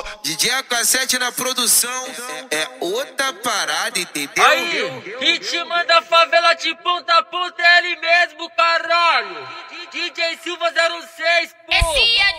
Ó, DJ AK7 na produção é outra parada, entendeu? Aí, quem te manda favela de ponta a ponta é ele mesmo, caralho. DJ Silva 06, pô.